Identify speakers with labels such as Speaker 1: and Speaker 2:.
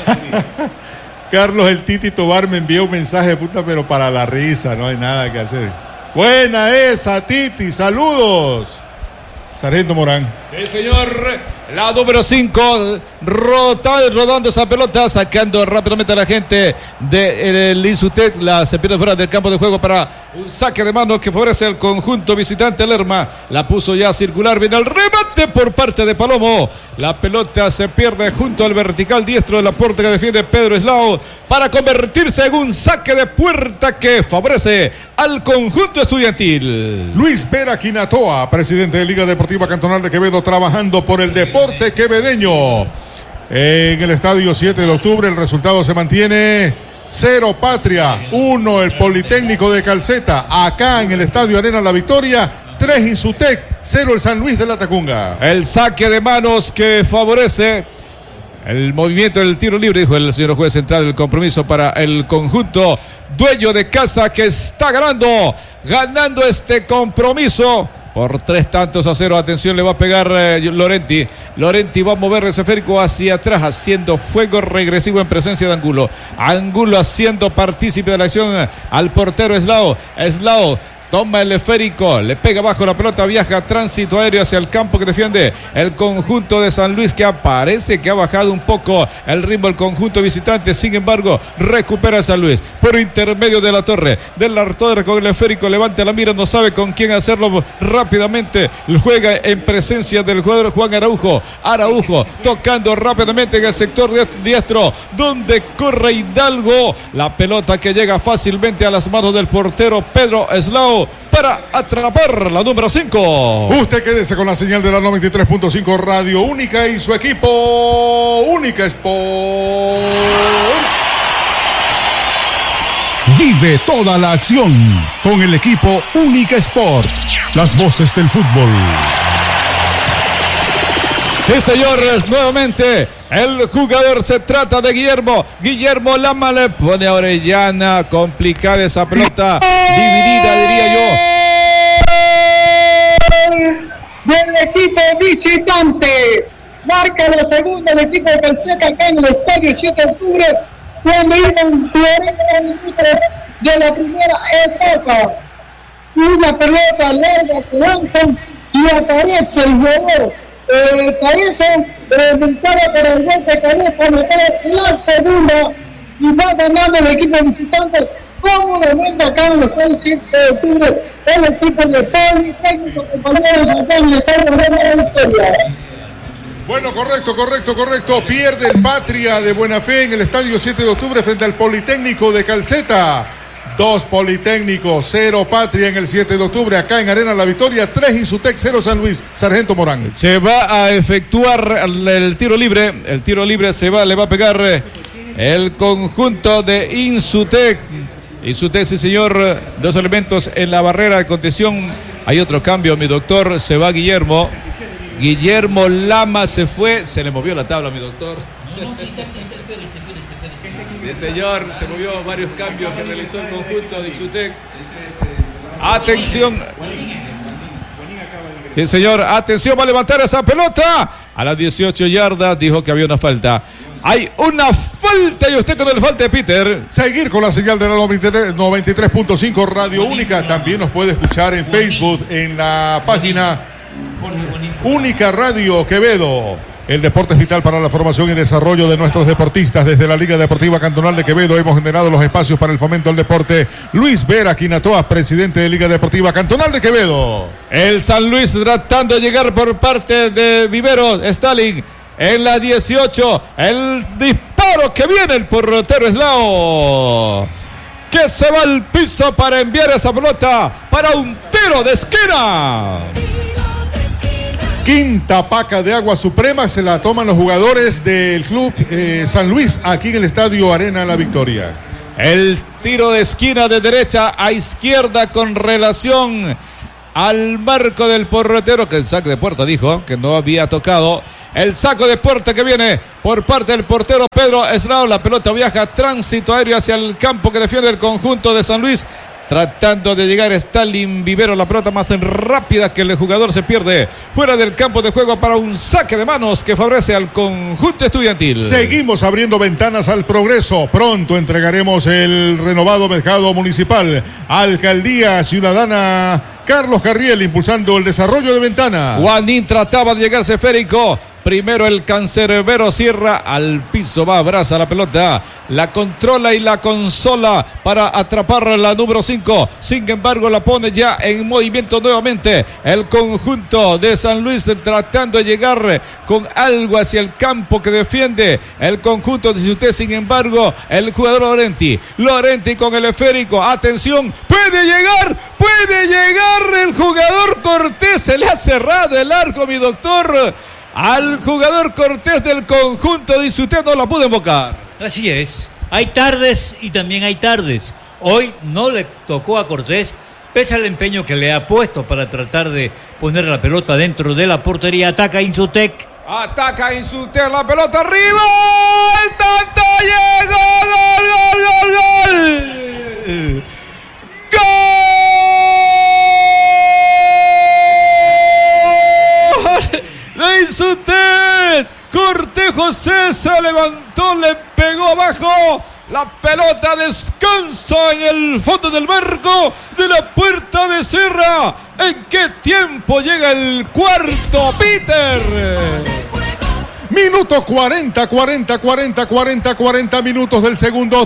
Speaker 1: Carlos el Titi Tobar me envió un mensaje, puta, pero para la risa, no hay nada que hacer. Buena esa, Titi, saludos. Sargento Morán.
Speaker 2: Sí, señor. La número 5, rodando esa pelota, sacando rápidamente a la gente del Insutec. Se pierde fuera del campo de juego para un saque de mano que favorece al conjunto visitante Lerma. La puso ya a circular, viene el remate por parte de Palomo. La pelota se pierde junto al vertical diestro de la puerta que defiende Pedro Eslao para convertirse en un saque de puerta que favorece al conjunto estudiantil.
Speaker 1: Luis Vera Quinatoa, presidente de Liga Deportiva Cantonal de Quevedo, trabajando por el deporte quevedeño. En el estadio 7 de octubre el resultado se mantiene 0 Patria, 1 el Politécnico de Calceta. Acá en el estadio Arena La Victoria, 3 Insutec, 0 el San Luis de la Tacunga.
Speaker 2: El saque de manos que favorece el movimiento del tiro libre, dijo el señor juez central, del compromiso para el conjunto dueño de casa que está ganando este compromiso por 3-0. Atención, le va a pegar Lorenti. Lorenti va a mover ese esférico hacia atrás, haciendo fuego regresivo en presencia de Angulo. Angulo haciendo partícipe de la acción al portero Eslao. Eslao toma el esférico, le pega abajo la pelota, viaja tránsito aéreo hacia el campo que defiende el conjunto de San Luis, que parece que ha bajado un poco el ritmo el conjunto visitante. Sin embargo, recupera San Luis por intermedio de la torre. De la torre con el esférico, levanta la mira, no sabe con quién hacerlo rápidamente. Juega en presencia del jugador Juan Araujo. Araujo tocando rápidamente en el sector diestro, donde corre Hidalgo. La pelota que llega fácilmente a las manos del portero Pedro Eslao para atrapar la número 5.
Speaker 1: Usted quédese con la señal de la 93.5 Radio Única y su equipo Única Sport.
Speaker 3: Vive toda la acción con el equipo Única Sport. Las voces del fútbol.
Speaker 2: Sí, señores, nuevamente el jugador se trata de Guillermo Lama, le pone a Orellana, complicada esa pelota, dividida diría
Speaker 4: yo. Del equipo visitante, marca la segunda el equipo de Calceta acá en el estadio 7 de octubre, cuando iban 40 minutos de la primera etapa. Una pelota larga que lanzan y aparece el jugador. Parece montada por el gol de cabeza, meter la segunda y va ganando el equipo visitante cómodamente acá en el estadio 7 de octubre, el equipo de Politécnico, compañeros acá en el estadio de la Victoria.
Speaker 1: Bueno, correcto. Pierde el Patria de Buena Fe en el estadio 7 de octubre frente al Politécnico de Calceta. 2 Politécnico, 0 Patria en el 7 de octubre, acá en Arena La Victoria, 3 Insutec, 0 San Luis. Sargento Morán.
Speaker 2: Se va a efectuar el tiro libre. El tiro libre le va a pegar el conjunto de Insutec. Insutec, sí señor, 2 elementos en la barrera de contención. Hay otro cambio, mi doctor, se va Guillermo Lama se fue, se le movió la tabla, mi doctor. El señor, se movió varios cambios que realizó el conjunto de Insutec. Atención. Sí, señor, atención, va a levantar esa pelota. A las 18 yardas dijo que había una falta. Hay una falta y usted con el falta, Peter.
Speaker 1: Seguir con la señal de la 93.5 Radio Única. También nos puede escuchar en Facebook, en la página Única Radio Quevedo. El deporte es vital para la formación y desarrollo de nuestros deportistas. Desde la Liga Deportiva Cantonal de Quevedo hemos generado los espacios para el fomento del deporte. Luis Vera Quinatoa, presidente de Liga Deportiva Cantonal de Quevedo.
Speaker 2: El San Luis tratando de llegar por parte de Viveros, Stalin. En la 18, el disparo que viene el portero Eslao, que se va al piso para enviar esa pelota para un tiro de esquina.
Speaker 1: Quinta paca de agua suprema se la toman los jugadores del club San Luis aquí en el estadio Arena La Victoria.
Speaker 2: El tiro de esquina de derecha a izquierda con relación al marco del portero, que el saque de puerta dijo que no había tocado. El saco de puerta que viene por parte del portero Pedro Eslao. La pelota viaja tránsito aéreo hacia el campo que defiende el conjunto de San Luis. Tratando de llegar Stalin Vivero, la pelota más rápida que el jugador se pierde fuera del campo de juego para un saque de manos que favorece al conjunto estudiantil.
Speaker 1: Seguimos abriendo ventanas al progreso. Pronto entregaremos el renovado mercado municipal. Alcaldía Ciudadana Carlos Carriel impulsando el desarrollo de ventanas.
Speaker 2: Juanín trataba de llegarse esférico. Primero el cancerbero cierra al piso, va, abraza la pelota, la controla y la consola para atrapar la número 5. Sin embargo, la pone ya en movimiento nuevamente el conjunto de San Luis, tratando de llegar con algo hacia el campo que defiende el conjunto de Ciuté. Sin embargo, el jugador Lorenti con el esférico. Atención, puede llegar el jugador Cortés. Se le ha cerrado el arco, mi doctor. Al jugador Cortés del conjunto de Ciuté no la pudo invocar.
Speaker 5: Así es, hay tardes y también hay tardes. Hoy no le tocó a Cortés, pese al empeño que le ha puesto para tratar de poner la pelota dentro de la portería. Ataca Insutec.
Speaker 2: Ataca Insutec, la pelota arriba. El tanto llegó. Gol. De Insutec. Cortés José se levantó, le pegó abajo. La pelota descansa en el fondo del marco de la puerta de Serra. ¿En qué tiempo llega el cuarto, Peter?
Speaker 1: Minuto 40 minutos del segundo